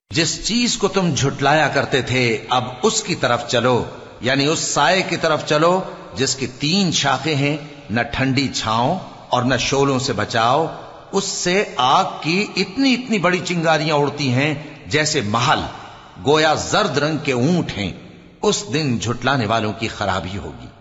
जिस चीज को तुम झुटलाया करते थे अब उसकी तरफ चलो, यानी उस साये की तरफ चलो जिसकी 3 शाखें हैं, न ठंडी छांव और न शोलों से बचाओ। उससे आग की इतनी इतनी बड़ी चिंगारियां उड़ती हैं जैसे महल, गोया जर्द रंग के ऊंट हैं। उस दिन झुटलाने वालों की खराबी होगी।